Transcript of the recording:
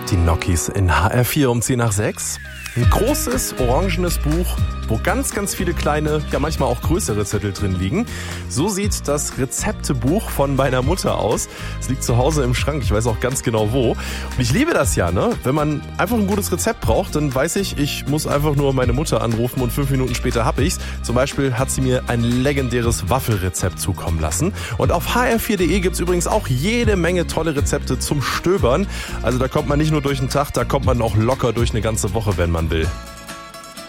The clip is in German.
Die Nokis in HR4 um 10 nach 6. Ein großes, orangenes Buch, wo ganz, ganz viele kleine, ja manchmal auch größere Zettel drin liegen. So sieht das Rezeptebuch von meiner Mutter aus. Es liegt zu Hause im Schrank, ich weiß auch ganz genau wo. Und ich liebe das ja, ne? Wenn man einfach ein gutes Rezept braucht, dann weiß ich muss einfach nur meine Mutter anrufen und 5 Minuten später hab ich's. Zum Beispiel hat sie mir ein legendäres Waffelrezept zukommen lassen. Und auf hr4.de gibt's übrigens auch jede Menge tolle Rezepte zum Stöbern. Also da kommt man nicht nur durch den Tag, da kommt man auch locker durch eine ganze Woche, wenn man will.